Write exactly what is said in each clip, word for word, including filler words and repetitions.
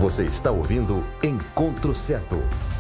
Você está ouvindo Encontro Certo.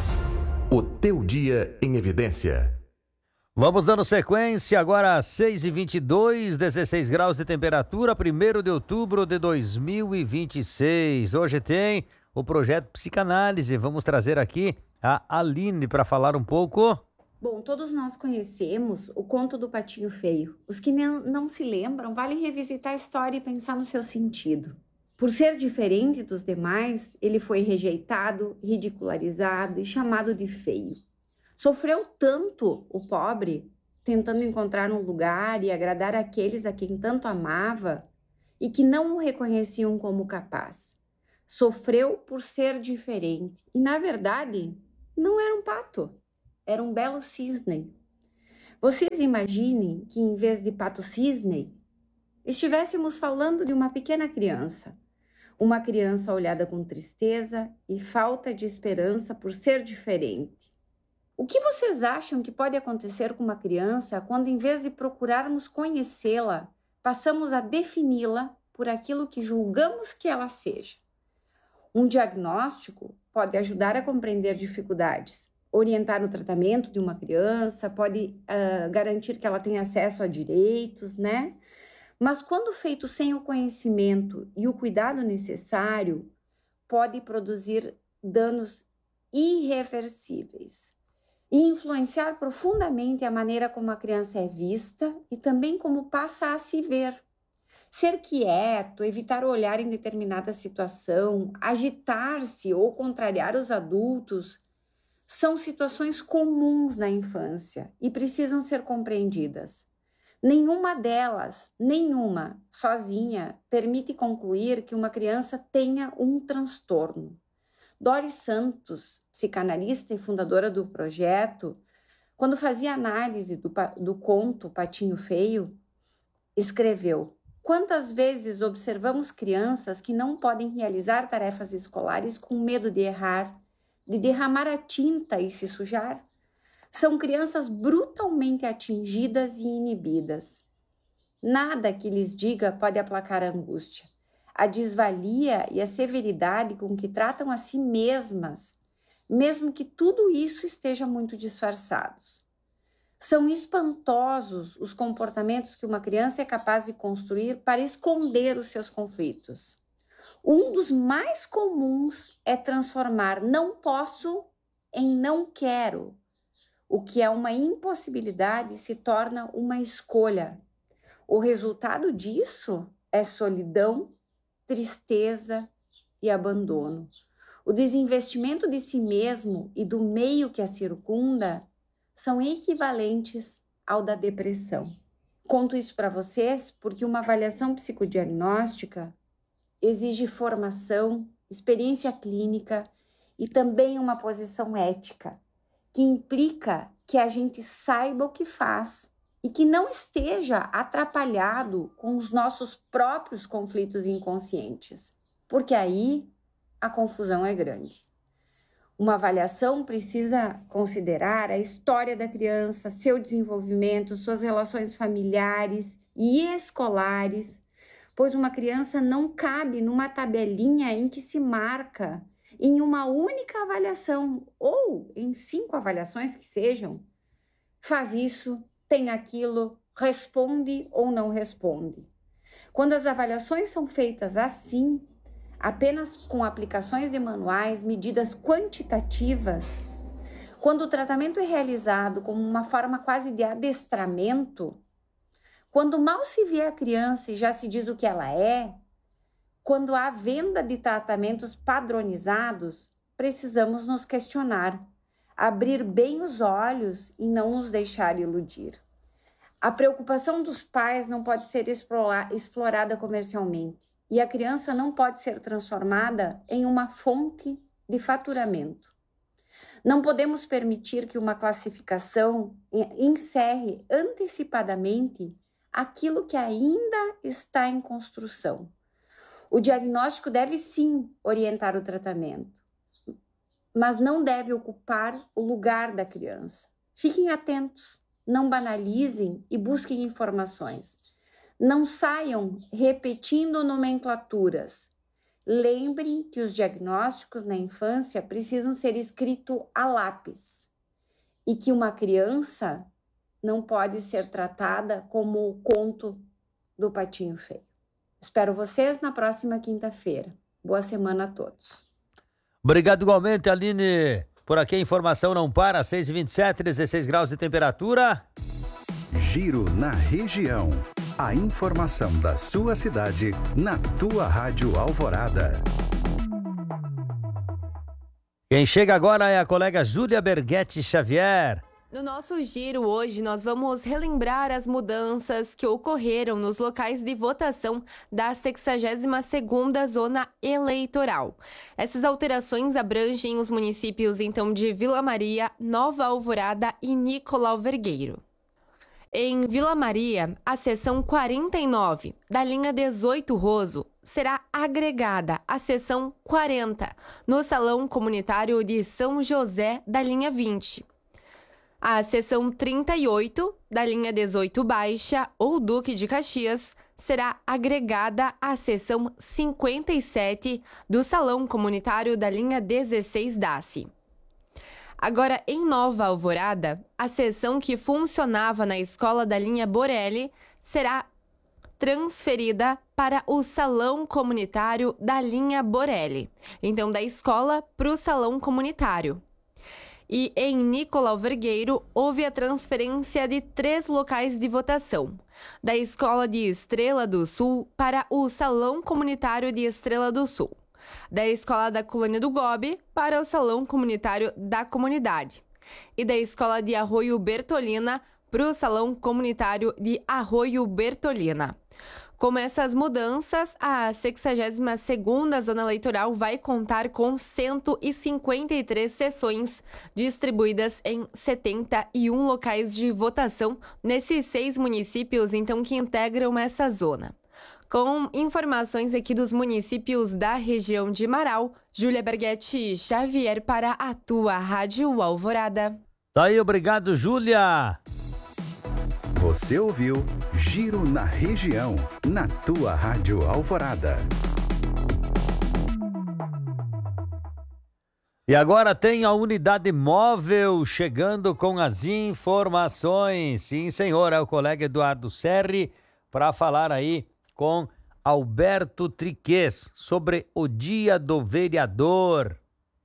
O teu dia em evidência. Vamos dando sequência agora às seis e vinte e dois, dezesseis graus de temperatura, primeiro de outubro de dois mil e vinte e seis. Hoje tem o projeto Psicanálise. Vamos trazer aqui a Aline para falar um pouco. Bom, todos nós conhecemos o conto do Patinho Feio. Os que não, não se lembram, vale revisitar a história e pensar no seu sentido. Por ser diferente dos demais, ele foi rejeitado, ridicularizado e chamado de feio. Sofreu tanto o pobre, tentando encontrar um lugar e agradar aqueles a quem tanto amava e que não o reconheciam como capaz. Sofreu por ser diferente e, na verdade, não era um pato, era um belo cisne. Vocês imaginem que, em vez de pato-cisne, estivéssemos falando de uma pequena criança. Uma criança olhada com tristeza e falta de esperança por ser diferente. O que vocês acham que pode acontecer com uma criança quando, em vez de procurarmos conhecê-la, passamos a defini-la por aquilo que julgamos que ela seja? Um diagnóstico pode ajudar a compreender dificuldades, orientar o tratamento de uma criança, pode uh, garantir que ela tenha acesso a direitos, né? Mas quando feito sem o conhecimento e o cuidado necessário, pode produzir danos irreversíveis e influenciar profundamente a maneira como a criança é vista e também como passa a se ver. Ser quieto, evitar olhar em determinada situação, agitar-se ou contrariar os adultos são situações comuns na infância e precisam ser compreendidas. Nenhuma delas, nenhuma, sozinha, permite concluir que uma criança tenha um transtorno. Doris Santos, psicanalista e fundadora do projeto, quando fazia análise do, do conto Patinho Feio, escreveu: quantas vezes observamos crianças que não podem realizar tarefas escolares com medo de errar, de derramar a tinta e se sujar? São crianças brutalmente atingidas e inibidas. Nada que lhes diga pode aplacar a angústia, a desvalia e a severidade com que tratam a si mesmas, mesmo que tudo isso esteja muito disfarçados. São espantosos os comportamentos que uma criança é capaz de construir para esconder os seus conflitos. Um dos mais comuns é transformar não posso em não quero. O que é uma impossibilidade se torna uma escolha. O resultado disso é solidão, tristeza e abandono. O desinvestimento de si mesmo e do meio que a circunda são equivalentes ao da depressão. Conto isso para vocês porque uma avaliação psicodiagnóstica exige formação, experiência clínica e também uma posição ética, que implica que a gente saiba o que faz e que não esteja atrapalhado com os nossos próprios conflitos inconscientes, porque aí a confusão é grande. Uma avaliação precisa considerar a história da criança, seu desenvolvimento, suas relações familiares e escolares, pois uma criança não cabe numa tabelinha em que se marca em uma única avaliação ou em cinco avaliações que sejam. Faz isso, tem aquilo, responde ou não responde. Quando as avaliações são feitas assim, apenas com aplicações de manuais, medidas quantitativas, quando o tratamento é realizado como uma forma quase de adestramento, quando mal se vê a criança e já se diz o que ela é, quando há venda de tratamentos padronizados, precisamos nos questionar, abrir bem os olhos e não nos deixar iludir. A preocupação dos pais não pode ser explorada comercialmente e a criança não pode ser transformada em uma fonte de faturamento. Não podemos permitir que uma classificação encerre antecipadamente aquilo que ainda está em construção. O diagnóstico deve sim orientar o tratamento, mas não deve ocupar o lugar da criança. Fiquem atentos, não banalizem e busquem informações. Não saiam repetindo nomenclaturas. Lembrem que os diagnósticos na infância precisam ser escritos a lápis e que uma criança não pode ser tratada como o conto do patinho feio. Espero vocês na próxima quinta-feira. Boa semana a todos. Obrigado igualmente, Aline. Por aqui a informação não para, seis e vinte e sete, dezesseis graus de temperatura. Giro na região. A informação da sua cidade na tua Rádio Alvorada. Quem chega agora é a colega Júlia Berghetti Xavier. No nosso giro hoje, nós vamos relembrar as mudanças que ocorreram nos locais de votação da sexagésima segunda Zona Eleitoral. Essas alterações abrangem os municípios, então, de Vila Maria, Nova Alvorada e Nicolau Vergueiro. Em Vila Maria, a seção quarenta e nove da linha dezoito Roso será agregada à seção quarenta no Salão Comunitário de São José da linha vinte. A seção trinta e oito da linha dezoito Baixa ou Duque de Caxias será agregada à seção cinquenta e sete do Salão Comunitário da linha dezesseis Daci. Agora, em Nova Alvorada, a seção que funcionava na escola da linha Borelli será transferida para o Salão Comunitário da linha Borelli. Então, da escola para o Salão Comunitário. E em Nicolau Vergueiro, houve a transferência de três locais de votação. Da escola de Estrela do Sul para o Salão Comunitário de Estrela do Sul. Da escola da Colônia do Gobe para o Salão Comunitário da Comunidade. E da escola de Arroio Bertolina para o Salão Comunitário de Arroio Bertolina. Com essas mudanças, a sexagésima segunda Zona Eleitoral vai contar com cento e cinquenta e três sessões distribuídas em setenta e um locais de votação nesses seis municípios, então, que integram essa zona. Com informações aqui dos municípios da região de Marau, Júlia Berghetti Xavier para a tua Rádio Alvorada. Tá aí, obrigado, Júlia. Você ouviu Giro na região, na tua Rádio Alvorada. E agora tem a unidade móvel chegando com as informações. Sim, senhor, é o colega Eduardo Serri para falar aí com Alberto Triquez sobre o Dia do Vereador.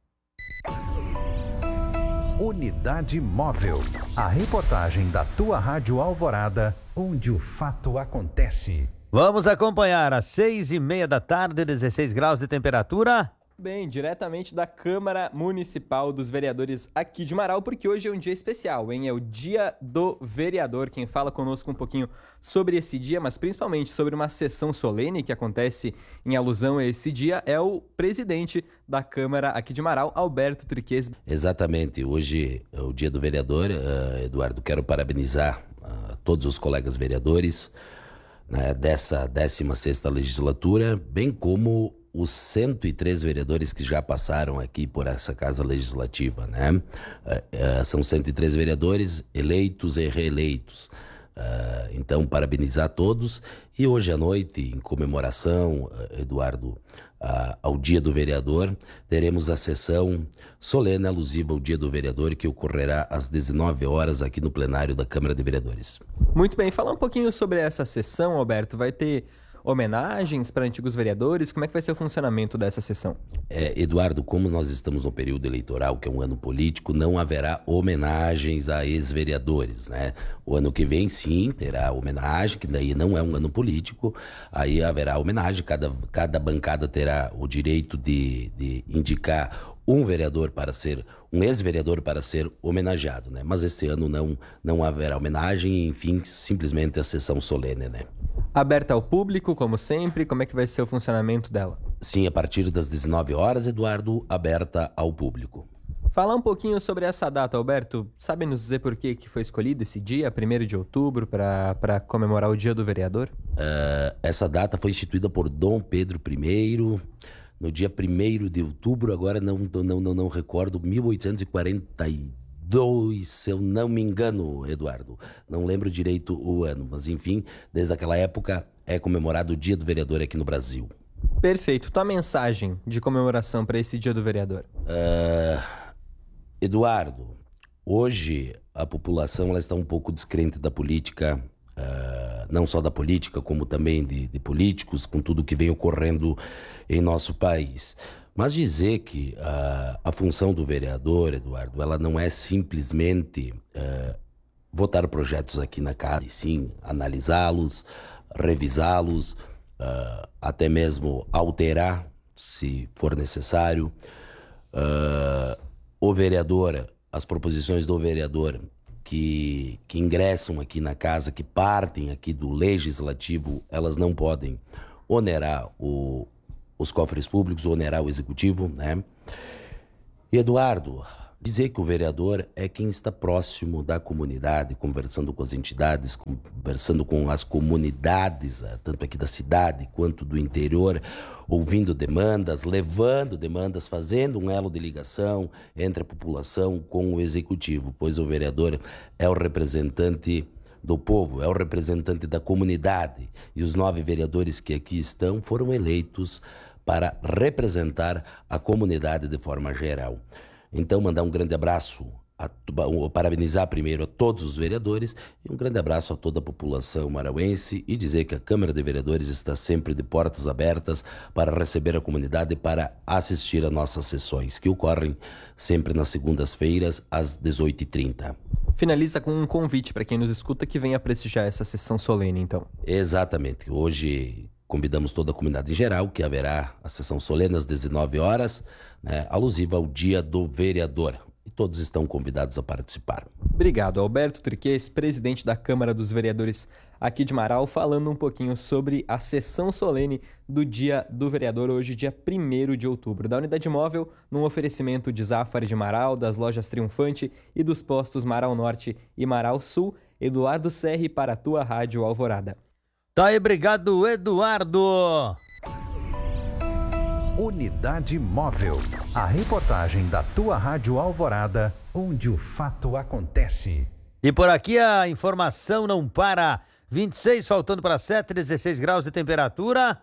Unidade Móvel, a reportagem da tua Rádio Alvorada, onde o fato acontece. Vamos acompanhar às seis e meia da tarde, dezesseis graus de temperatura. Bem, diretamente da Câmara Municipal dos Vereadores aqui de Marau, porque hoje é um dia especial, hein? É o Dia do Vereador. Quem fala conosco um pouquinho sobre esse dia, mas principalmente sobre uma sessão solene que acontece em alusão a esse dia, é o presidente da Câmara aqui de Marau, Alberto Triquez. Exatamente, hoje é o Dia do Vereador. Uh, Eduardo, quero parabenizar uh, todos os colegas vereadores, né, dessa décima sexta legislatura, bem como os cento e três vereadores que já passaram aqui por essa Casa Legislativa, né? Uh, uh, são cento e três vereadores eleitos e reeleitos. Uh, então, parabenizar a todos. E hoje à noite, em comemoração, uh, Eduardo, uh, ao Dia do Vereador, teremos a sessão solene alusiva ao Dia do Vereador, que ocorrerá às dezenove horas aqui no plenário da Câmara de Vereadores. Muito bem, falar um pouquinho sobre essa sessão, Alberto. Vai ter homenagens para antigos vereadores? Como é que vai ser o funcionamento dessa sessão? É, Eduardo, como nós estamos no período eleitoral, que é um ano político, não haverá homenagens a ex-vereadores, né? O ano que vem, sim, terá homenagem, que daí não é um ano político, aí haverá homenagem, cada, cada bancada terá o direito de, de indicar um vereador para ser, um ex-vereador para ser homenageado, né? Mas esse ano não, não haverá homenagem, enfim, simplesmente a sessão solene, né? Aberta ao público, como sempre, como é que vai ser o funcionamento dela? Sim, a partir das dezenove horas, Eduardo, aberta ao público. Falar um pouquinho sobre essa data, Alberto. Sabe nos dizer por que que foi escolhido esse dia, primeiro de outubro, para comemorar o Dia do Vereador? Uh, essa data foi instituída por Dom Pedro I, no dia primeiro de outubro, agora não, não, não, não recordo, mil oitocentos e quarenta e dois, se eu não me engano, Eduardo. Não lembro direito o ano, mas enfim, desde aquela época é comemorado o Dia do Vereador aqui no Brasil. Perfeito. Tua mensagem de comemoração para esse Dia do Vereador? Uh, Eduardo, hoje a população ela está um pouco descrente da política, uh, não só da política, como também de, de políticos, com tudo que vem ocorrendo em nosso país. Mas dizer que uh, a função do vereador, Eduardo, ela não é simplesmente uh, votar projetos aqui na casa, e sim analisá-los, revisá-los, uh, até mesmo alterar, se for necessário. Uh, o vereador, as proposições do vereador que, que ingressam aqui na casa, que partem aqui do legislativo, elas não podem onerar o os cofres públicos, onerar o executivo, né? E, Eduardo, dizer que o vereador é quem está próximo da comunidade, conversando com as entidades, conversando com as comunidades, tanto aqui da cidade quanto do interior, ouvindo demandas, levando demandas, fazendo um elo de ligação entre a população com o executivo, pois o vereador é o representante do povo, é o representante da comunidade. E os nove vereadores que aqui estão foram eleitos para representar a comunidade de forma geral. Então, mandar um grande abraço, a, parabenizar primeiro a todos os vereadores e um grande abraço a toda a população marauense e dizer que a Câmara de Vereadores está sempre de portas abertas para receber a comunidade e para assistir a nossas sessões, que ocorrem sempre nas segundas-feiras, às dezoito e trinta. Finaliza com um convite para quem nos escuta que venha prestigiar essa sessão solene, então. Exatamente. Hoje convidamos toda a comunidade em geral, que haverá a sessão solene às dezenove horas, né, alusiva ao Dia do Vereador. E todos estão convidados a participar. Obrigado, Alberto Triquês, presidente da Câmara dos Vereadores aqui de Marau, falando um pouquinho sobre a sessão solene do Dia do Vereador, hoje, dia primeiro de outubro, da Unidade Móvel, num oferecimento de Zafari de Marau, das lojas Triunfante e dos postos Marau Norte e Marau Sul. Eduardo Serri para a tua Rádio Alvorada. Tá aí, obrigado, Eduardo. Unidade Móvel, a reportagem da tua Rádio Alvorada, onde o fato acontece. E por aqui a informação não para. vinte e seis, faltando para sete, dezesseis graus de temperatura.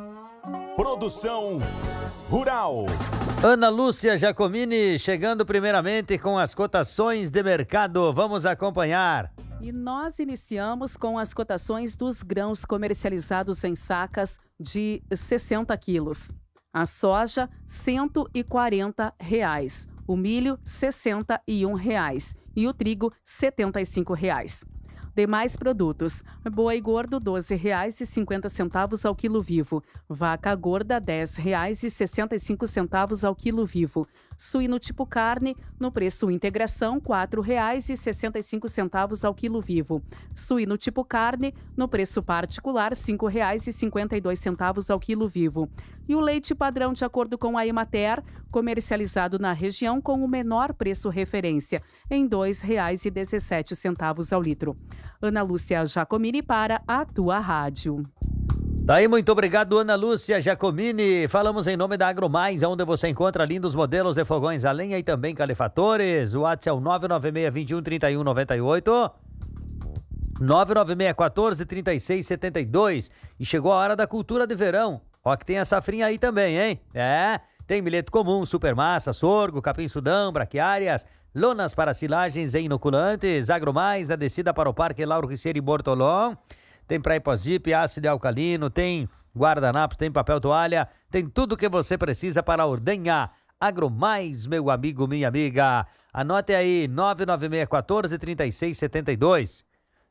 Produção Rural. Ana Lúcia Giacomini chegando primeiramente com as cotações de mercado. Vamos acompanhar. E nós iniciamos com as cotações dos grãos comercializados em sacas de sessenta quilos. A soja, cento e quarenta reais. O milho, sessenta e um reais. E o trigo, setenta e cinco reais. Demais produtos: boi gordo, doze reais e cinquenta centavos ao quilo vivo. Vaca gorda, dez reais e sessenta e cinco centavos ao quilo vivo. Suíno tipo carne, no preço integração, quatro reais e sessenta e cinco centavos ao quilo vivo. Suíno tipo carne, no preço particular, cinco reais e cinquenta e dois centavos ao quilo vivo. E o leite padrão, de acordo com a Emater, comercializado na região com o menor preço referência, em dois reais e dezessete centavos ao litro. Ana Lúcia Giacomini para a tua rádio. Daí, muito obrigado, Ana Lúcia Giacomini. Falamos em nome da Agromais, onde você encontra lindos modelos de fogões a lenha e também calefatores. O WhatsApp é o nove nove seis, dois um, três um nove oito. nove nove seis, um quatro, três seis sete dois. E chegou a hora da cultura de verão. Ó que tem a safrinha aí também, hein? É, tem milheto comum, supermassa, sorgo, capim-sudão, braquiárias, lonas para silagens e inoculantes, Agromais, da descida para o Parque Lauro Riceiro e Bortolão. Tem para Ipozip, ácido alcalino, tem guardanapos, tem papel toalha, tem tudo que você precisa para a ordenha. Agromais, meu amigo, minha amiga. Anote aí, nove nove seis, um quatro, três seis sete dois.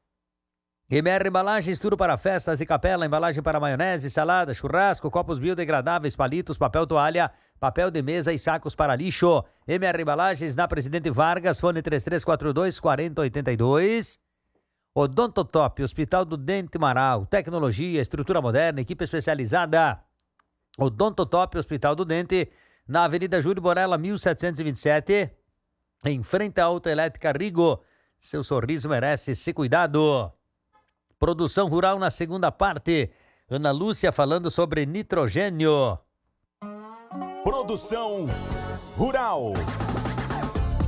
M R Embalagens, tudo para festas e capela, embalagem para maionese, salada, churrasco, copos biodegradáveis, palitos, papel toalha, papel de mesa e sacos para lixo. M R Embalagens, na Presidente Vargas, fone três três quatro dois, quatro zero oito dois. Odontotop, Hospital do Dente Marau, tecnologia, estrutura moderna, equipe especializada. Odontotop, Hospital do Dente, na Avenida Júlio Borella, mil setecentos e vinte e sete, em frente à Autoelétrica Rigo. Seu sorriso merece esse cuidado. Produção Rural na segunda parte. Ana Lúcia falando sobre nitrogênio. Produção Rural.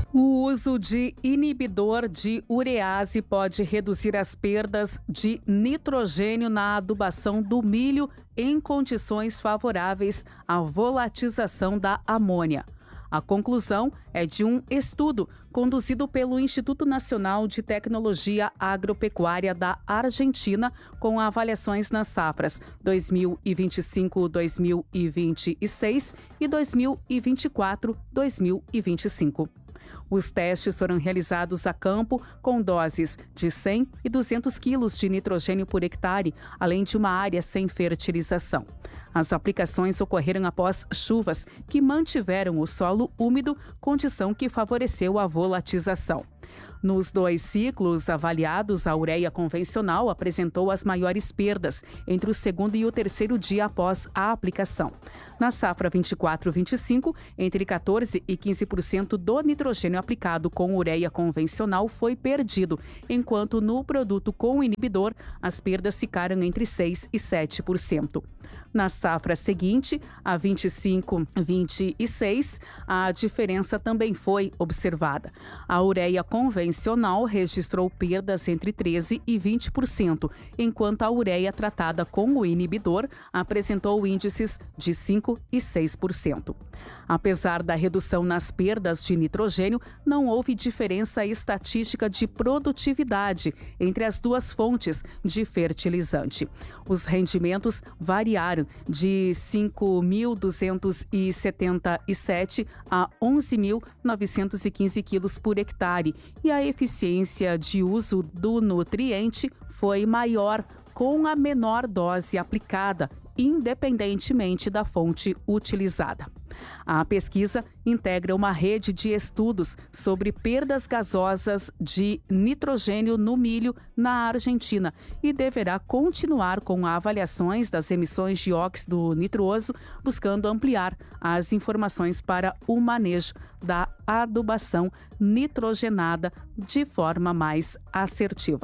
O uso de inibidor de urease pode reduzir as perdas de nitrogênio na adubação do milho em condições favoráveis à volatização da amônia. A conclusão é de um estudo conduzido pelo Instituto Nacional de Tecnologia Agropecuária da Argentina, com avaliações nas safras dois mil e vinte e cinco a dois mil e vinte e seis e dois mil e vinte e quatro a dois mil e vinte e cinco. Os testes foram realizados a campo com doses de cem e duzentos quilos de nitrogênio por hectare, além de uma área sem fertilização. As aplicações ocorreram após chuvas que mantiveram o solo úmido, condição que favoreceu a volatização. Nos dois ciclos avaliados, a ureia convencional apresentou as maiores perdas entre o segundo e o terceiro dia após a aplicação. Na safra vinte e quatro vinte e cinco, entre quatorze e quinze por cento do nitrogênio aplicado com ureia convencional foi perdido, enquanto no produto com inibidor, as perdas ficaram entre seis e sete por cento. Na safra seguinte, a vinte e cinco vinte e seis, a diferença também foi observada. A ureia convencional registrou perdas entre treze e vinte por cento, enquanto a ureia tratada com o inibidor apresentou índices de cinco e seis por cento. Apesar da redução nas perdas de nitrogênio, não houve diferença estatística de produtividade entre as duas fontes de fertilizante. Os rendimentos variaram de cinco mil duzentos e setenta e sete a onze mil novecentos e quinze quilos por hectare e a eficiência de uso do nutriente foi maior com a menor dose aplicada, independentemente da fonte utilizada. A pesquisa integra uma rede de estudos sobre perdas gasosas de nitrogênio no milho na Argentina e deverá continuar com avaliações das emissões de óxido nitroso, buscando ampliar as informações para o manejo da adubação nitrogenada de forma mais assertiva.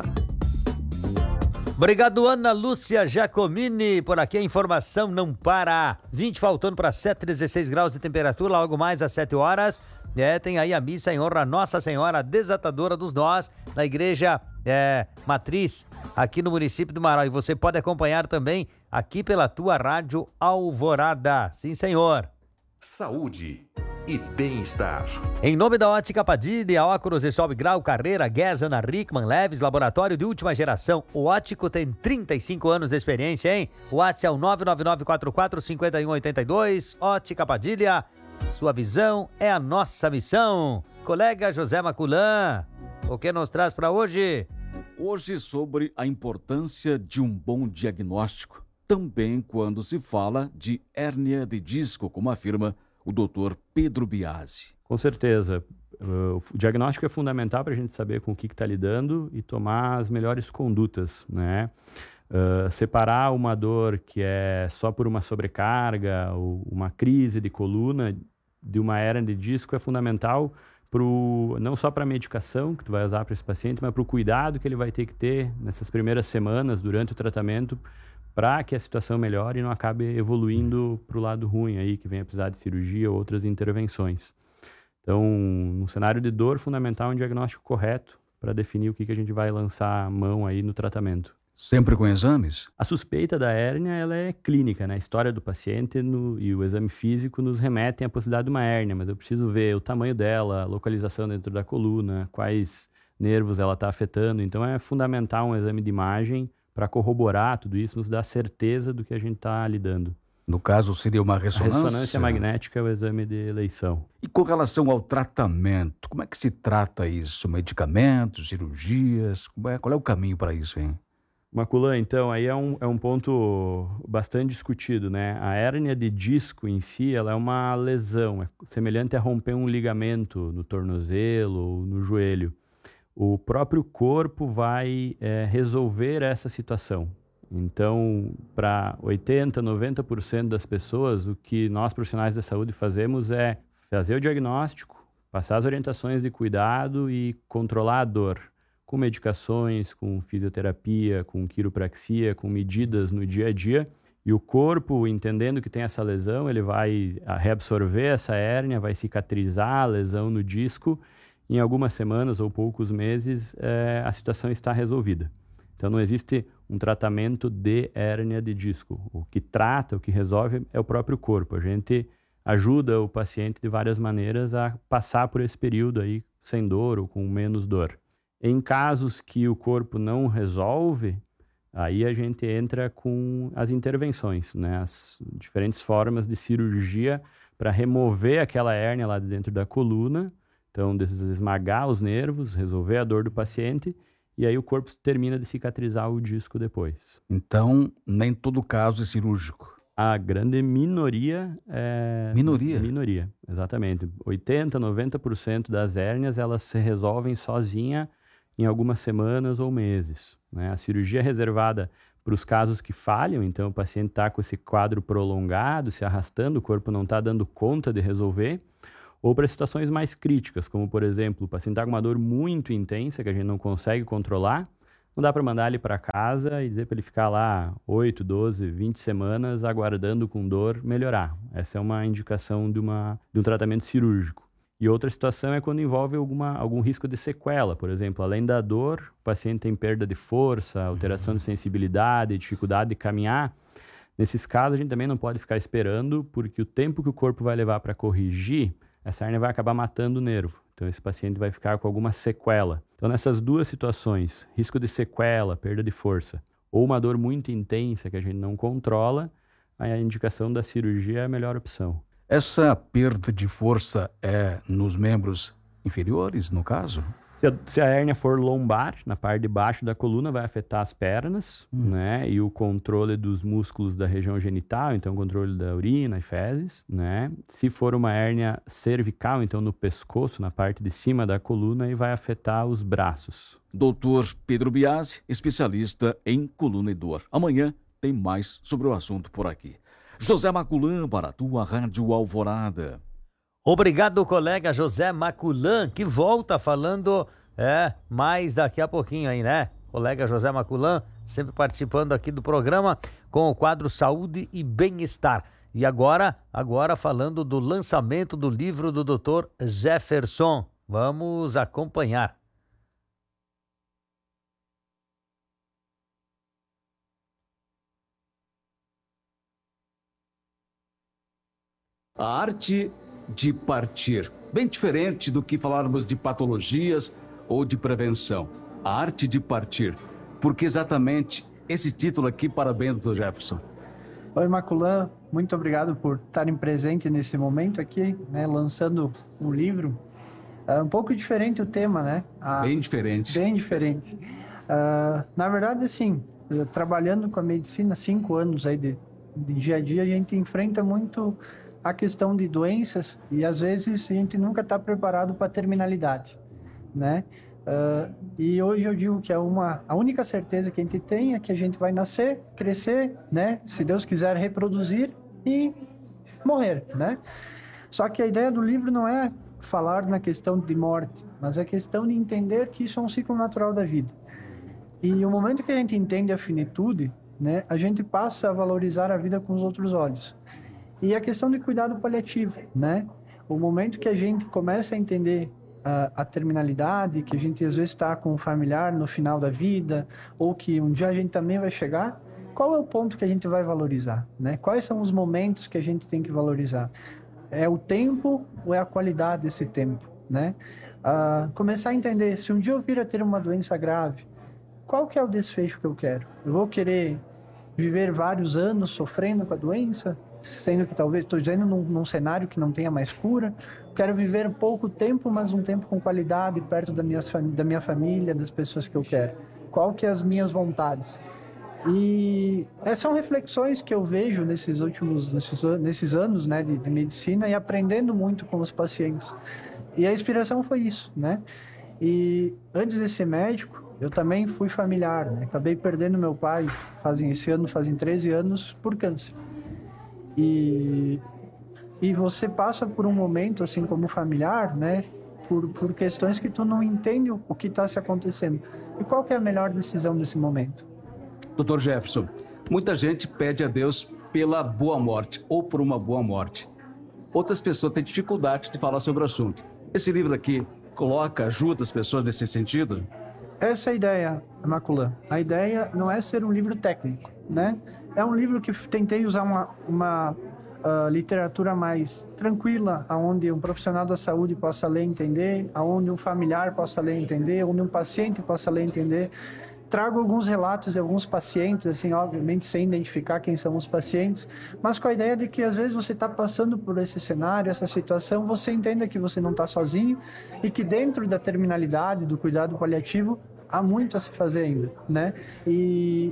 Obrigado, Ana Lúcia Giacomini. Por aqui a informação não para. vinte faltando para sete, dezesseis graus de temperatura, logo mais às sete horas. É, tem aí a missa em honra a Nossa Senhora Desatadora dos Nós, na Igreja é, Matriz, aqui no município do Marau. E você pode acompanhar também aqui pela tua Rádio Alvorada. Sim, senhor. Saúde e bem-estar. Em nome da Ótica Padilha, óculos e sobe grau, Carreira, Guess, Ana Rickman, Leves, laboratório de última geração. O ótico tem trinta e cinco anos de experiência, hein? O WhatsApp é o nove nove nove quatro quatro cinco um oito dois. Ótica Padilha, sua visão é a nossa missão. Colega José Maculan, o que nos traz para hoje? Hoje sobre a importância de um bom diagnóstico, também quando se fala de hérnia de disco, como afirma o doutor Pedro Biasi. Com certeza. O diagnóstico é fundamental para a gente saber com o que está lidando e tomar as melhores condutas, né? Uh, separar uma dor que é só por uma sobrecarga ou uma crise de coluna de uma hérnia de disco é fundamental pro, não só para a medicação que tu vai usar para esse paciente, mas para o cuidado que ele vai ter que ter nessas primeiras semanas durante o tratamento, para que a situação melhore e não acabe evoluindo para o lado ruim aí, que venha precisar de cirurgia ou outras intervenções. Então, no cenário de dor, fundamental é um diagnóstico correto para definir o que, que a gente vai lançar a mão aí no tratamento. Sempre com exames? A suspeita da hérnia, ela é clínica, né? A história do paciente no, e o exame físico nos remetem à possibilidade de uma hérnia, mas eu preciso ver o tamanho dela, a localização dentro da coluna, quais nervos ela está afetando. Então, é fundamental um exame de imagem para corroborar tudo isso, nos dar certeza do que a gente está lidando. No caso, seria uma ressonância? A ressonância magnética é o exame de eleição. E com relação ao tratamento, como é que se trata isso? Medicamentos, cirurgias? Como é, qual é o caminho para isso, hein? Maculan, então, aí é um, é um ponto bastante discutido, né? A hérnia de disco em si, ela é uma lesão, é semelhante a romper um ligamento no tornozelo ou no joelho. O próprio corpo vai é, resolver essa situação. Então, para oitenta por cento, noventa por cento das pessoas, o que nós profissionais da saúde fazemos é fazer o diagnóstico, passar as orientações de cuidado e controlar a dor, com medicações, com fisioterapia, com quiropraxia, com medidas no dia a dia. E o corpo, entendendo que tem essa lesão, ele vai reabsorver essa hérnia, vai cicatrizar a lesão no disco em algumas semanas ou poucos meses é, a situação está resolvida. Então não existe um tratamento de hérnia de disco. O que trata, o que resolve é o próprio corpo. A gente ajuda o paciente de várias maneiras a passar por esse período aí sem dor ou com menos dor. Em casos que o corpo não resolve, aí a gente entra com as intervenções, né? As diferentes formas de cirurgia para remover aquela hérnia lá dentro da coluna. Então, esmagar os nervos, resolver a dor do paciente, e aí o corpo termina de cicatrizar o disco depois. Então, nem todo caso é cirúrgico. A grande minoria é... Minoria? Minoria, exatamente. oitenta, noventa por cento das hérnias, elas se resolvem sozinha em algumas semanas ou meses, né? A cirurgia é reservada para os casos que falham, então o paciente está com esse quadro prolongado, se arrastando, o corpo não está dando conta de resolver, ou para situações mais críticas, como por exemplo, o paciente está com uma dor muito intensa que a gente não consegue controlar, não dá para mandar ele para casa e dizer para ele ficar lá oito, doze, vinte semanas aguardando com dor melhorar. Essa é uma indicação de, uma, de um tratamento cirúrgico. E outra situação é quando envolve alguma, algum risco de sequela, por exemplo, além da dor, o paciente tem perda de força, alteração de sensibilidade, dificuldade de caminhar. Nesses casos, a gente também não pode ficar esperando, porque o tempo que o corpo vai levar para corrigir, essa hérnia vai acabar matando o nervo. Então, esse paciente vai ficar com alguma sequela. Então, nessas duas situações, risco de sequela, perda de força, ou uma dor muito intensa que a gente não controla, a indicação da cirurgia é a melhor opção. Essa perda de força é nos membros inferiores, no caso? Se a, se a hérnia for lombar, na parte de baixo da coluna, vai afetar as pernas, hum. né? E o controle dos músculos da região genital, então o controle da urina e fezes, né? Se for uma hérnia cervical, então no pescoço, na parte de cima da coluna, aí vai afetar os braços. doutor Pedro Biasi, especialista em coluna e dor. Amanhã tem mais sobre o assunto por aqui. José Maculan para a tua Rádio Alvorada. Obrigado, colega José Maculan, que volta falando é, mais daqui a pouquinho aí, né? Colega José Maculan, sempre participando aqui do programa com o quadro Saúde e Bem-Estar. E agora, agora falando do lançamento do livro do doutor Jefferson. Vamos acompanhar. A arte de partir, bem diferente do que falarmos de patologias ou de prevenção. A arte de partir, porque exatamente esse título aqui, parabéns, doutor Jefferson. Oi, Maculan, muito obrigado por estarem presentes nesse momento aqui, né, lançando um livro. É um pouco diferente o tema, né? A... Bem diferente. Bem diferente. Uh, na verdade, assim, trabalhando com a medicina há cinco anos aí de, de dia a dia, a gente enfrenta muito a questão de doenças e às vezes a gente nunca está preparado para a terminalidade, né? Uh, e hoje eu digo que é uma, a única certeza que a gente tem é que a gente vai nascer, crescer, né? Se Deus quiser, reproduzir e morrer, né? Só que a ideia do livro não é falar na questão de morte, mas é questão de entender que isso é um ciclo natural da vida. E o momento que a gente entende a finitude, né? A gente passa a valorizar a vida com os outros olhos. E a questão de cuidado paliativo, né? O momento que a gente começa a entender a, a terminalidade, que a gente às vezes está com um familiar no final da vida, ou que um dia a gente também vai chegar, qual é o ponto que a gente vai valorizar, né? Quais são os momentos que a gente tem que valorizar? É o tempo ou é a qualidade desse tempo, né? Ah, começar a entender, se um dia eu vir a ter uma doença grave, qual que é o desfecho que eu quero? Eu vou querer viver vários anos sofrendo com a doença? Sendo que talvez, estou dizendo num, num cenário que não tenha mais cura, quero viver pouco tempo, mas um tempo com qualidade, perto da minha, da minha família, das pessoas que eu quero. Qual que é as minhas vontades? E essas são reflexões que eu vejo nesses últimos, nesses, nesses anos, né, de, de medicina e aprendendo muito com os pacientes. E a inspiração foi isso, né? E antes de ser médico, eu também fui familiar, né? Acabei perdendo meu pai, fazem esse ano, fazem treze anos, por câncer. E, e você passa por um momento, assim, como familiar, né? Por, por questões que tu não entende o, o que está se acontecendo. E qual que é a melhor decisão nesse momento? doutor Jefferson, muita gente pede a Deus pela boa morte ou por uma boa morte. Outras pessoas têm dificuldade de falar sobre o assunto. Esse livro aqui coloca, ajuda as pessoas nesse sentido? Essa é a ideia, Maculan. A ideia não é ser um livro técnico, né? É um livro que tentei usar uma, uma uh, literatura mais tranquila, onde um profissional da saúde possa ler e entender, onde um familiar possa ler e entender, onde um paciente possa ler e entender. Trago alguns relatos de alguns pacientes, assim, obviamente sem identificar quem são os pacientes, mas com a ideia de que às vezes você está passando por esse cenário, essa situação, você entenda que você não está sozinho e que dentro da terminalidade, do cuidado paliativo, há muito a se fazer ainda, né? E,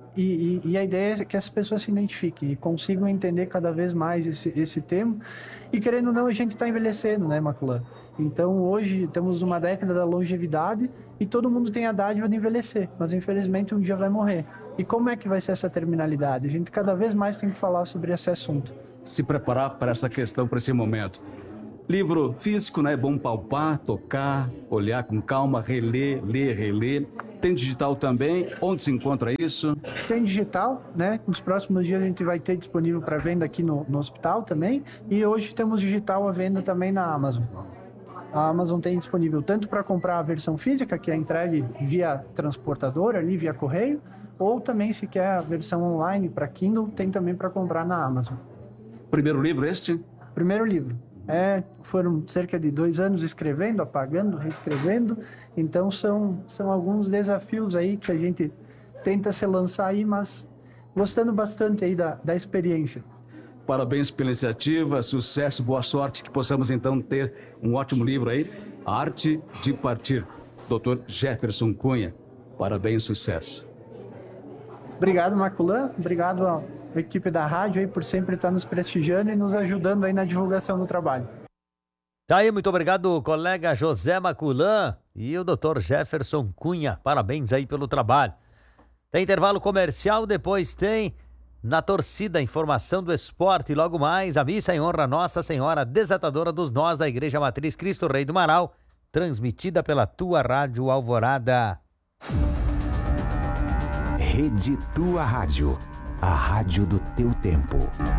e, e a ideia é que as pessoas se identifiquem e consigam entender cada vez mais esse, esse tema. E querendo ou não, a gente está envelhecendo, né, Maculan? Então hoje estamos numa década da longevidade e todo mundo tem a dádiva de envelhecer, mas infelizmente um dia vai morrer. E como é que vai ser essa terminalidade? A gente cada vez mais tem que falar sobre esse assunto. Se preparar para essa questão, para esse momento. Livro físico, né? É bom palpar, tocar, olhar com calma, reler, ler, reler. Tem digital também. Onde se encontra isso? Tem digital, né? Nos próximos dias a gente vai ter disponível para venda aqui no, no hospital também. E hoje temos digital à venda também na Amazon. A Amazon tem disponível tanto para comprar a versão física, que é entregue via transportadora, ali via correio, ou também, se quer a versão online para Kindle, tem também para comprar na Amazon. Primeiro livro este? Primeiro livro. É, foram cerca de dois anos escrevendo, apagando, reescrevendo. Então são, são alguns desafios aí que a gente tenta se lançar aí, mas gostando bastante aí da, da experiência. Parabéns pela iniciativa, sucesso, boa sorte, que possamos então ter um ótimo livro aí, A Arte de Partir. doutor Jefferson Cunha, parabéns, sucesso. Obrigado, Maculan. Obrigado a a equipe da rádio aí por sempre estar nos prestigiando e nos ajudando aí na divulgação do trabalho. Tá aí, muito obrigado, colega José Maculan e o doutor Jefferson Cunha. Parabéns aí pelo trabalho. Tem intervalo comercial, depois tem Na Torcida, informação do esporte. E logo mais, a missa em honra a Nossa Senhora, desatadora dos nós da Igreja Matriz Cristo Rei do Marau, transmitida pela tua Rádio Alvorada. Rede Tua Rádio. A rádio do teu tempo.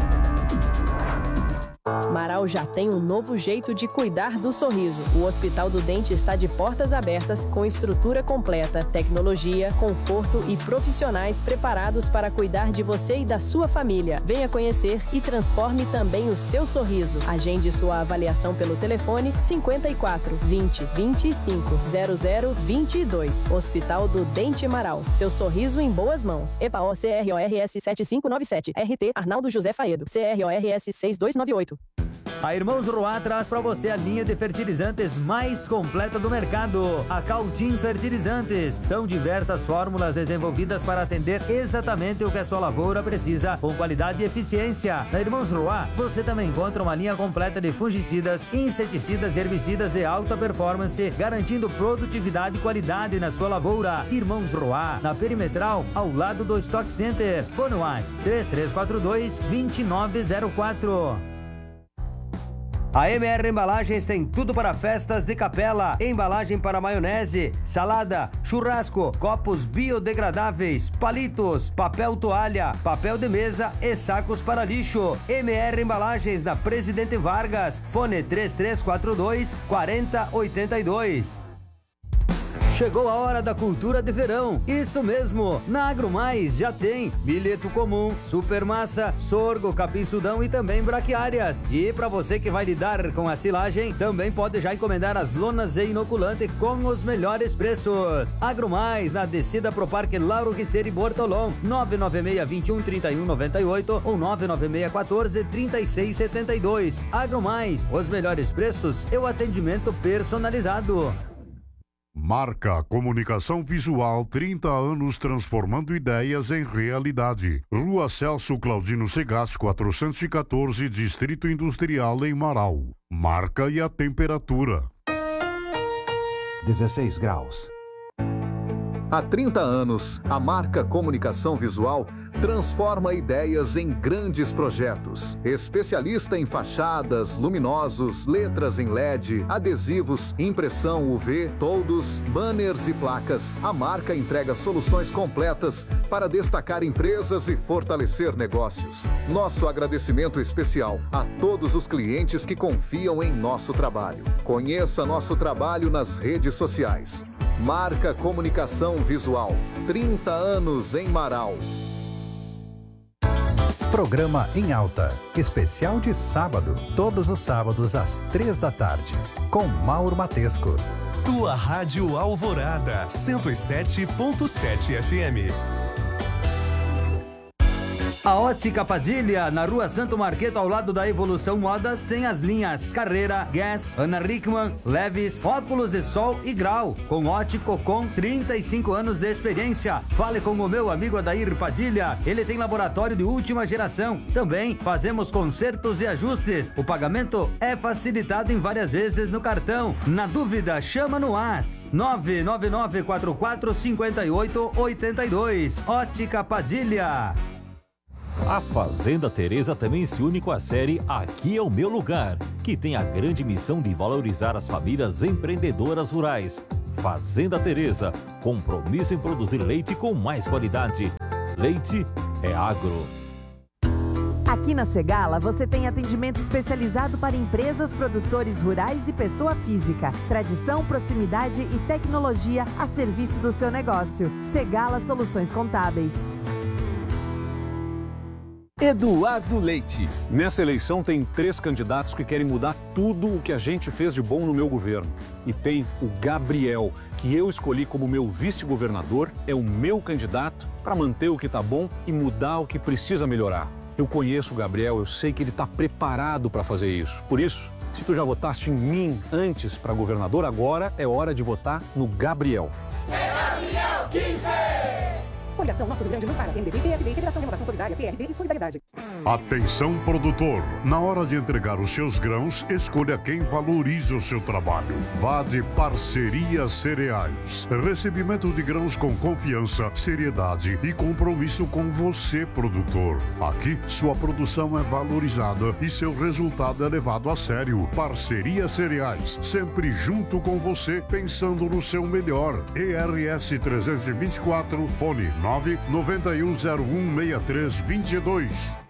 Marau já tem um novo jeito de cuidar do sorriso. O Hospital do Dente está de portas abertas, com estrutura completa, tecnologia, conforto e profissionais preparados para cuidar de você e da sua família. Venha conhecer e transforme também o seu sorriso. Agende sua avaliação pelo telefone cinquenta e quatro, vinte, vinte e cinco, zero zero vinte e dois. Hospital do Dente Marau. Seu sorriso em boas mãos. E P A O C R O R S sete cinco nove sete. R T Arnaldo José Faedo. C R O R S seis dois nove oito. A Irmãos Roá traz para você a linha de fertilizantes mais completa do mercado, a Cautim Fertilizantes. São diversas fórmulas desenvolvidas para atender exatamente o que a sua lavoura precisa, com qualidade e eficiência. Na Irmãos Roá, você também encontra uma linha completa de fungicidas, inseticidas e herbicidas de alta performance, garantindo produtividade e qualidade na sua lavoura. Irmãos Roá, na Perimetral, ao lado do Stock Center. Fone WhatsApp três três quatro dois, dois nove zero quatro. A M R Embalagens tem tudo para festas de capela, embalagem para maionese, salada, churrasco, copos biodegradáveis, palitos, papel toalha, papel de mesa e sacos para lixo. M R Embalagens na Presidente Vargas, fone três três quatro dois, quatro zero oito dois. Chegou a hora da cultura de verão. Isso mesmo, na AgroMais já tem milheto comum, super massa, sorgo, capim-sudão e também braquiárias. E para você que vai lidar com a silagem, também pode já encomendar as lonas e inoculante com os melhores preços. AgroMais, na descida pro Parque Lauro Riceiro e Bortolom, nove nove seis, dois um, três um nove oito ou nove nove seis, um quatro, três seis sete dois. AgroMais, os melhores preços e o atendimento personalizado. Marca Comunicação Visual, trinta anos transformando ideias em realidade. Rua Celso Claudino Segas, quatrocentos e quatorze, Distrito Industrial, em Marau. Marca e a temperatura. dezesseis graus. Há trinta anos, a marca Comunicação Visual transforma ideias em grandes projetos. Especialista em fachadas, luminosos, letras em L E D, adesivos, impressão U V, toldos, banners e placas, a marca entrega soluções completas para destacar empresas e fortalecer negócios. Nosso agradecimento especial a todos os clientes que confiam em nosso trabalho. Conheça nosso trabalho nas redes sociais. Marca Comunicação Visual, trinta anos em Marau. Programa Em Alta, especial de sábado, todos os sábados às três da tarde, com Mauro Matesco. Tua Rádio Alvorada, cento e sete ponto sete F M. A Ótica Padilha, na Rua Santo Marqueto, ao lado da Evolução Modas, tem as linhas Carreira, Guess, Ana Rickman, Levis, óculos de sol e grau, com ótico com trinta e cinco anos de experiência. Fale com o meu amigo Adair Padilha, ele tem laboratório de última geração. Também fazemos consertos e ajustes. O pagamento é facilitado em várias vezes no cartão. Na dúvida, chama no WhatsApp nove nove nove quatro quatro cinco oito oito dois. Ótica Padilha. A Fazenda Teresa também se une com a série Aqui é o Meu Lugar, que tem a grande missão de valorizar as famílias empreendedoras rurais. Fazenda Teresa, compromisso em produzir leite com mais qualidade. Leite é agro. Aqui na Segala você tem atendimento especializado para empresas, produtores rurais e pessoa física. Tradição, proximidade e tecnologia a serviço do seu negócio. Segala Soluções Contábeis. Eduardo Leite. Nessa eleição tem três candidatos que querem mudar tudo o que a gente fez de bom no meu governo. E tem o Gabriel, que eu escolhi como meu vice-governador, é o meu candidato para manter o que está bom e mudar o que precisa melhorar. Eu conheço o Gabriel, eu sei que ele está preparado para fazer isso. Por isso, se tu já votaste em mim antes para governador, agora é hora de votar no Gabriel. É Gabriel quinze! Coligação Nosso Rio Grande do Pará, M D B, P S B, Federação de Renovação Solidária, P L D e Solidariedade. Atenção, produtor! Na hora de entregar os seus grãos, escolha quem valoriza o seu trabalho. Vá de Parceria Cereais. Recebimento de grãos com confiança, seriedade e compromisso com você, produtor. Aqui, sua produção é valorizada e seu resultado é levado a sério. Parceria Cereais, sempre junto com você, pensando no seu melhor. E R S trezentos e vinte e quatro, fone nove nove um zero um seis três dois dois.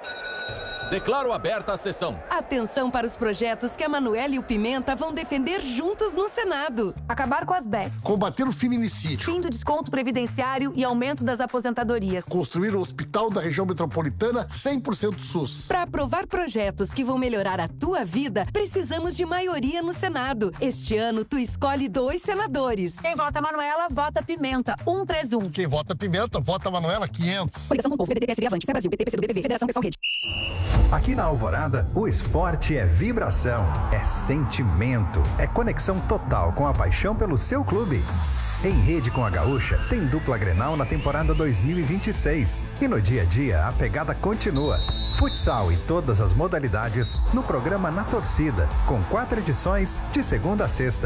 Declaro aberta a sessão. Atenção para os projetos que a Manoela e o Pimenta vão defender juntos no Senado. Acabar com as B E Cs. Combater o feminicídio. Fim do desconto previdenciário e aumento das aposentadorias. Construir o hospital da região metropolitana cem por cento SUS. Para aprovar projetos que vão melhorar a tua vida, precisamos de maioria no Senado. Este ano, tu escolhe dois senadores. Quem vota Manoela, vota Pimenta. um três um. Quem vota Pimenta, vota Manoela quinhentos. Coligação com o Povo, P D T, P S B, Avante, Fé Brasil, P T, P C do B B V, Federação Pessoal Rede. Aqui na Alvorada, o esporte é vibração, é sentimento, é conexão total com a paixão pelo seu clube. Em rede com a Gaúcha, tem dupla Grenal na temporada dois mil e vinte e seis. E no dia a dia, a pegada continua. Futsal e todas as modalidades no programa Na Torcida, com quatro edições de segunda a sexta.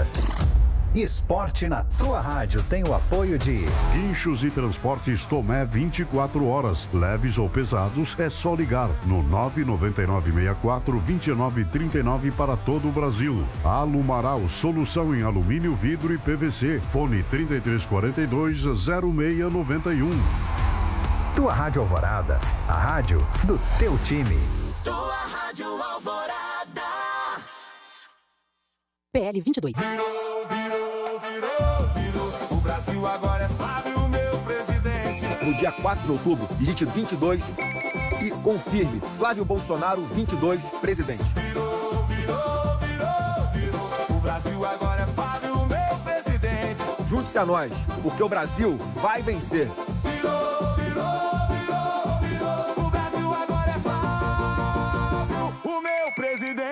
Esporte na tua rádio tem o apoio de Guinchos e Transportes Tomé vinte e quatro horas. Leves ou pesados, é só ligar no nove nove nove seis quatro dois nove três nove para todo o Brasil. Alumaral, solução em alumínio, vidro e P V C. Fone trinta e três quarenta e dois, zero seis nove um. Tua Rádio Alvorada, a rádio do teu time. Tua Rádio Alvorada. P L vinte e dois. O Brasil agora é Flávio, meu presidente. No dia quatro de outubro, digite vinte e dois e confirme. Flávio Bolsonaro, vinte e dois, presidente. Virou, virou, virou, virou. O Brasil agora é Flávio, meu presidente. Junte-se a nós, porque o Brasil vai vencer. Virou, virou, virou, virou. O Brasil agora é Flávio, o meu presidente.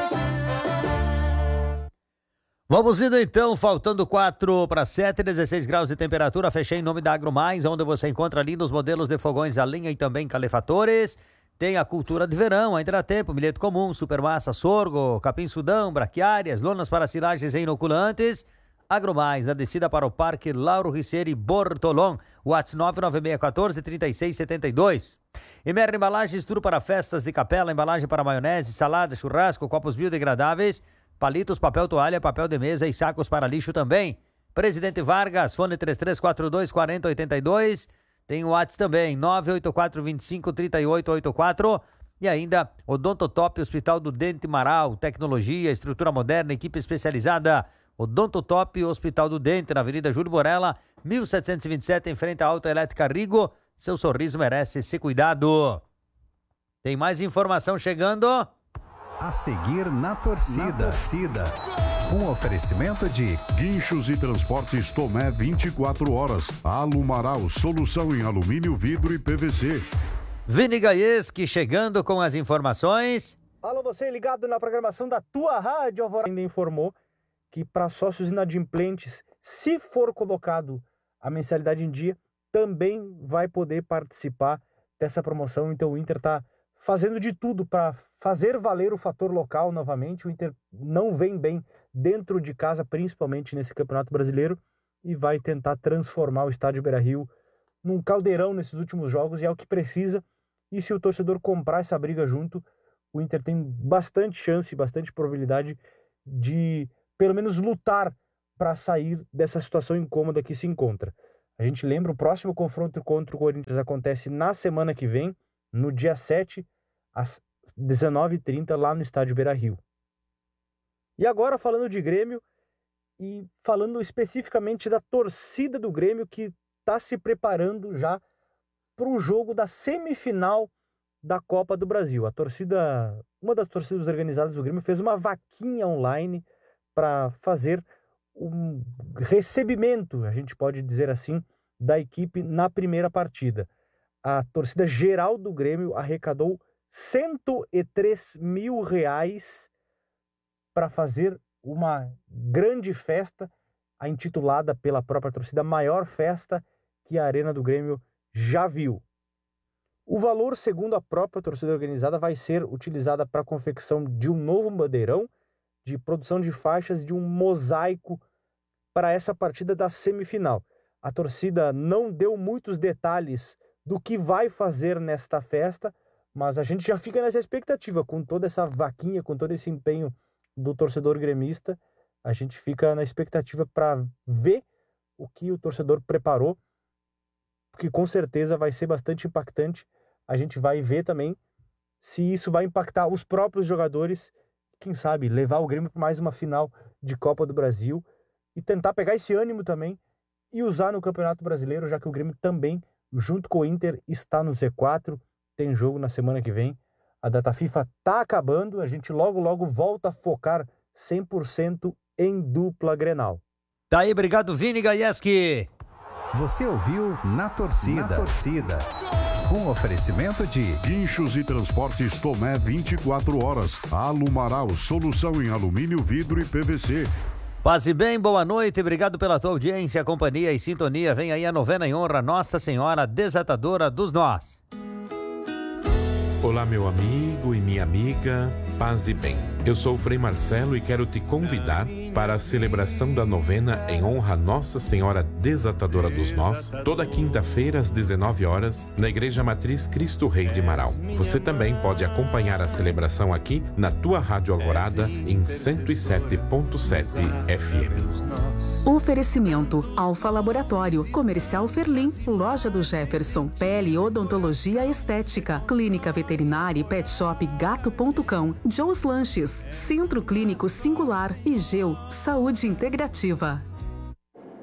Vamos indo então, faltando quatro para sete, dezesseis graus de temperatura. Fechei em nome da Agro Mais, onde você encontra lindos modelos de fogões a lenha e também calefatores. Tem a cultura de verão, ainda dá tempo, milheto comum, supermassa, sorgo, capim-sudão, braquiárias, lonas para silagens e inoculantes. Agromais, na descida para o Parque Lauro Ricieri Bortolom, WhatsApp nove nove seis um quatro, três seis sete dois. Emer Embalagens, tudo para festas de capela, embalagem para maionese, salada, churrasco, copos biodegradáveis, palitos, papel toalha, papel de mesa e sacos para lixo também. Presidente Vargas, fone três três quatro dois, quatro zero oito dois. Tem o WhatsApp também, nove oito quatro, dois cinco, três oito oito quatro. E ainda Odontotop, Hospital do Dente Marau, tecnologia, estrutura moderna, equipe especializada. Odontotop, Hospital do Dente, na Avenida Júlio Borella, mil setecentos e vinte e sete, em frente à Autoelétrica Rigo. Seu sorriso merece ser cuidado. Tem mais informação chegando. A seguir na torcida. Na torcida. Um oferecimento de Guinchos e Transportes Tomé vinte e quatro horas. Alumaral, solução em alumínio, vidro e P V C. Vini Gaieski chegando com as informações. Alô, você ligado na programação da tua rádio Alvorada. Ainda informou que para sócios inadimplentes, se for colocado a mensalidade em dia, também vai poder participar dessa promoção. Então o Inter está fazendo de tudo para fazer valer o fator local novamente. O Inter não vem bem dentro de casa, principalmente nesse Campeonato Brasileiro, e vai tentar transformar o Estádio Beira-Rio num caldeirão nesses últimos jogos, e é o que precisa. E se o torcedor comprar essa briga junto, o Inter tem bastante chance, bastante probabilidade de, pelo menos, lutar para sair dessa situação incômoda que se encontra. A gente lembra, o próximo confronto contra o Corinthians acontece na semana que vem, no dia sete, às dezenove e trinta, lá no Estádio Beira-Rio. E agora, falando de Grêmio, e falando especificamente da torcida do Grêmio, que está se preparando já para o jogo da semifinal da Copa do Brasil. A torcida, uma das torcidas organizadas do Grêmio fez uma vaquinha online para fazer um recebimento, a gente pode dizer assim, da equipe na primeira partida. A torcida geral do Grêmio arrecadou cento e três mil reais para fazer uma grande festa, a intitulada pela própria torcida, a maior festa que a Arena do Grêmio já viu. O valor, segundo a própria torcida organizada, vai ser utilizada para a confecção de um novo bandeirão, de produção de faixas, de um mosaico para essa partida da semifinal. A torcida não deu muitos detalhes do que vai fazer nesta festa, mas a gente já fica nessa expectativa, com toda essa vaquinha, com todo esse empenho do torcedor gremista, a gente fica na expectativa para ver o que o torcedor preparou, porque com certeza vai ser bastante impactante. A gente vai ver também se isso vai impactar os próprios jogadores, quem sabe levar o Grêmio para mais uma final de Copa do Brasil e tentar pegar esse ânimo também e usar no Campeonato Brasileiro, já que o Grêmio também, junto com o Inter, está no Z quatro, tem jogo na semana que vem. A data FIFA está acabando, a gente logo logo volta a focar cem por cento em dupla Grenal. Tá aí, obrigado Vini Gaieski. Você ouviu Na Torcida. Na Torcida. Um oferecimento de Guinchos e Transportes Tomé vinte e quatro horas. Alumaral, solução em alumínio, vidro e P V C. Paz e bem, boa noite, obrigado pela tua audiência, companhia e sintonia. Vem aí a novena em honra a Nossa Senhora Desatadora dos Nós. Olá, meu amigo e minha amiga, paz e bem. Eu sou o Frei Marcelo e quero te convidar para a celebração da novena em honra a Nossa Senhora Desatadora dos Nós, toda quinta-feira às dezenove horas, na Igreja Matriz Cristo Rei de Marau. Você também pode acompanhar a celebração aqui na tua Rádio Alvorada em cento e sete ponto sete F M. Oferecimento Alfa Laboratório, Comercial Ferlim, Loja do Jefferson, Pele Odontologia Estética, Clínica Veterinária e Pet Shop Gato ponto cão, Joe's Lanches, Centro Clínico Singular e Geu Saúde Integrativa.